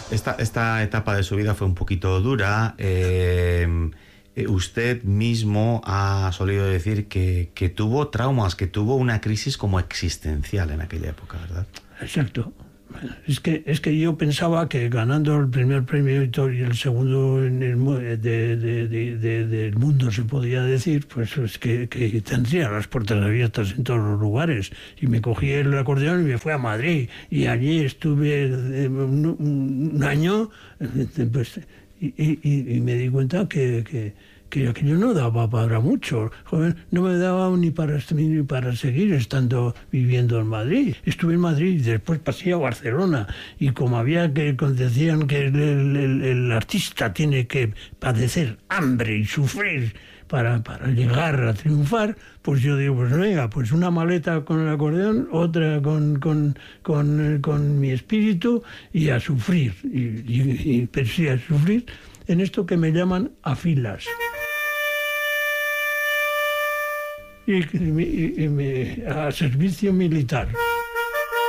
Esta etapa de su vida fue un poquito dura. Usted mismo ha solido decir que tuvo traumas, que tuvo una crisis como existencial en aquella época, ¿verdad? Exacto. Es que yo pensaba que ganando el primer premio y el segundo en el del mundo, se podía decir, pues es que tendría las puertas abiertas en todos los lugares. Y me cogí el acordeón y me fui a Madrid. Y allí estuve un año, pues, y me di cuenta que aquello no daba para mucho. Joder, no me daba ni para seguir viviendo en Madrid. Estuve en Madrid y después pasé a Barcelona. Y como decían que el artista tiene que padecer hambre y sufrir para llegar a triunfar, pues yo digo, pues venga, pues una maleta con el acordeón, otra con mi espíritu y a sufrir. Pero sí, a sufrir en esto que me llaman a filas. Y a servicio militar.